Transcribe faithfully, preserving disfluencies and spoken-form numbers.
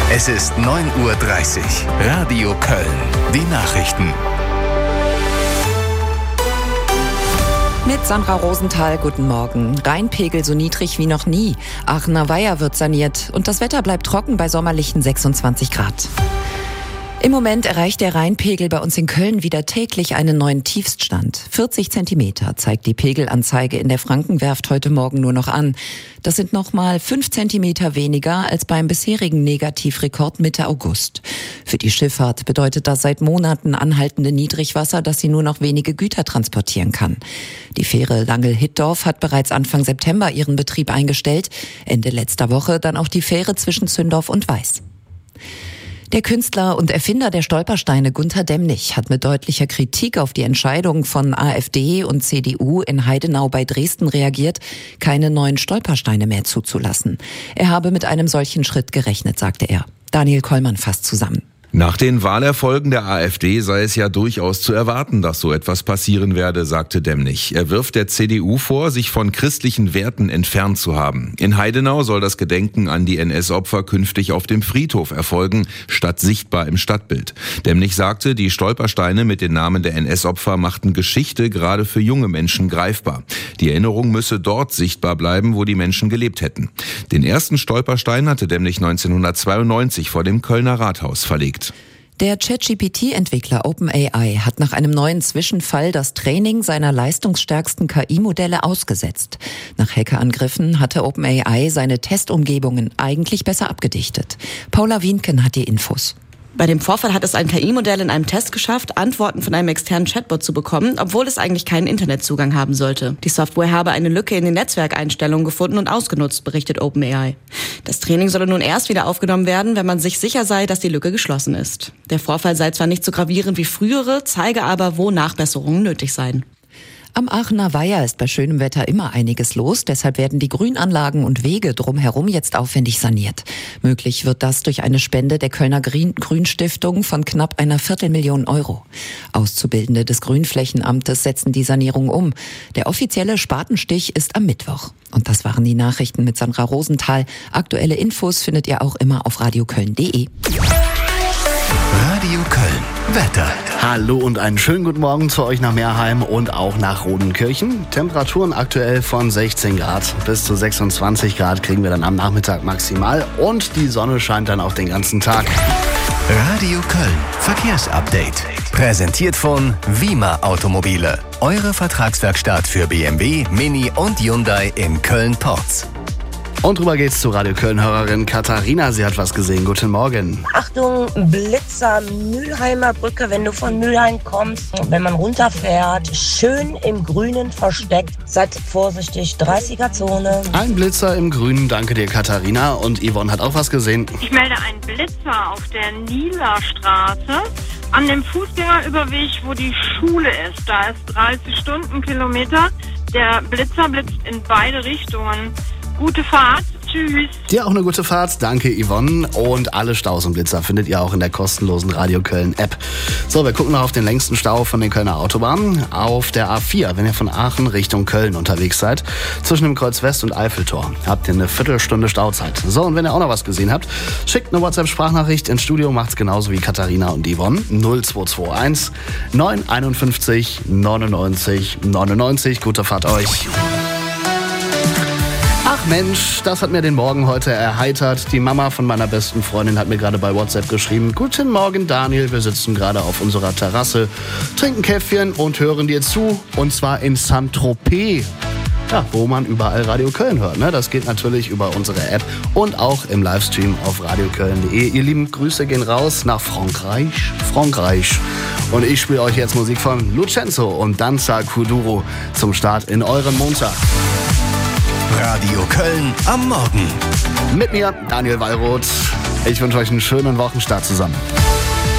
Es ist neun Uhr dreißig. Radio Köln. Die Nachrichten. Mit Sandra Rosenthal, guten Morgen. Rheinpegel so niedrig wie noch nie. Aachener Weiher wird saniert und das Wetter bleibt trocken bei sommerlichen sechsundzwanzig Grad. Im Moment erreicht der Rheinpegel bei uns in Köln wieder täglich einen neuen Tiefststand. vierzig Zentimeter zeigt die Pegelanzeige in der Frankenwerft heute Morgen nur noch an. Das sind nochmal fünf Zentimeter weniger als beim bisherigen Negativrekord Mitte August. Für die Schifffahrt bedeutet das seit Monaten anhaltende Niedrigwasser, dass sie nur noch wenige Güter transportieren kann. Die Fähre Langel-Hittorf hat bereits Anfang September ihren Betrieb eingestellt. Ende letzter Woche dann auch die Fähre zwischen Zündorf und Weiß. Der Künstler und Erfinder der Stolpersteine Gunter Demnig hat mit deutlicher Kritik auf die Entscheidung von AfD und C D U in Heidenau bei Dresden reagiert, keine neuen Stolpersteine mehr zuzulassen. Er habe mit einem solchen Schritt gerechnet, sagte er. Daniel Kollmann fasst zusammen. Nach den Wahlerfolgen der AfD sei es ja durchaus zu erwarten, dass so etwas passieren werde, sagte Demnig. Er wirft der C D U vor, sich von christlichen Werten entfernt zu haben. In Heidenau soll das Gedenken an die N S-Opfer künftig auf dem Friedhof erfolgen, statt sichtbar im Stadtbild. Demnig sagte, die Stolpersteine mit den Namen der N S-Opfer machten Geschichte gerade für junge Menschen greifbar. Die Erinnerung müsse dort sichtbar bleiben, wo die Menschen gelebt hätten. Den ersten Stolperstein hatte Demnig neunzehnhundertzweiundneunzig vor dem Kölner Rathaus verlegt. Der ChatGPT-Entwickler OpenAI hat nach einem neuen Zwischenfall das Training seiner leistungsstärksten K I-Modelle ausgesetzt. Nach Hackerangriffen hatte OpenAI seine Testumgebungen eigentlich besser abgedichtet. Paula Wienken hat die Infos. Bei dem Vorfall hat es ein K I-Modell in einem Test geschafft, Antworten von einem externen Chatbot zu bekommen, obwohl es eigentlich keinen Internetzugang haben sollte. Die Software habe eine Lücke in den Netzwerkeinstellungen gefunden und ausgenutzt, berichtet OpenAI. Das Training solle nun erst wieder aufgenommen werden, wenn man sich sicher sei, dass die Lücke geschlossen ist. Der Vorfall sei zwar nicht so gravierend wie frühere, zeige aber, wo Nachbesserungen nötig seien. Am Aachener Weiher ist bei schönem Wetter immer einiges los, deshalb werden die Grünanlagen und Wege drumherum jetzt aufwendig saniert. Möglich wird das durch eine Spende der Kölner Grünstiftung von knapp einer Viertelmillion Euro. Auszubildende des Grünflächenamtes setzen die Sanierung um. Der offizielle Spatenstich ist am Mittwoch. Und das waren die Nachrichten mit Sandra Rosenthal. Aktuelle Infos findet ihr auch immer auf radioköln punkt de. Radio Köln. Wetter. Hallo und einen schönen guten Morgen zu euch nach Meerheim und auch nach Rodenkirchen. Temperaturen aktuell von sechzehn Grad bis zu sechsundzwanzig Grad kriegen wir dann am Nachmittag maximal und die Sonne scheint dann auch den ganzen Tag. Radio Köln. Verkehrsupdate. Präsentiert von Wima Automobile. Eure Vertragswerkstatt für B M W, Mini und Hyundai in Köln-Porz. Und drüber geht's zu Radio Köln-Hörerin Katharina. Sie hat was gesehen. Guten Morgen. Achtung, Blitzer, Mülheimer Brücke, wenn du von Mülheim kommst. Wenn man runterfährt, schön im Grünen versteckt. Seid vorsichtig, dreißiger-Zone. Ein Blitzer im Grünen, danke dir Katharina. Und Yvonne hat auch was gesehen. Ich melde einen Blitzer auf der Nielerstraße an dem Fußgängerüberweg, wo die Schule ist. Da ist dreißig Stundenkilometer. Der Blitzer blitzt in beide Richtungen. Gute Fahrt, tschüss. Dir auch eine gute Fahrt, danke Yvonne. Und alle Staus und Blitzer findet ihr auch in der kostenlosen Radio Köln App. So, wir gucken noch auf den längsten Stau von den Kölner Autobahnen. Auf der A vier, wenn ihr von Aachen Richtung Köln unterwegs seid, zwischen dem Kreuz West und Eiffeltor, habt ihr eine Viertelstunde Stauzeit. So, und wenn ihr auch noch was gesehen habt, schickt eine WhatsApp-Sprachnachricht ins Studio, macht's genauso wie Katharina und Yvonne. null zwei zwei eins neun fünf eins neunundneunzig neunundneunzig. Gute Fahrt euch. Ach Mensch, das hat mir den Morgen heute erheitert. Die Mama von meiner besten Freundin hat mir gerade bei WhatsApp geschrieben: Guten Morgen Daniel, wir sitzen gerade auf unserer Terrasse, trinken Käffchen und hören dir zu. Und zwar in Saint-Tropez. Ja, wo man überall Radio Köln hört. Ne? Das geht natürlich über unsere App und auch im Livestream auf radioköln punkt de. Ihr lieben Grüße gehen raus nach Frankreich. Frankreich. Und ich spiele euch jetzt Musik von Lucenzo und Danza Kuduro zum Start in euren Montag. Radio Köln am Morgen. Mit mir, Daniel Wallroth. Ich wünsche euch einen schönen Wochenstart zusammen.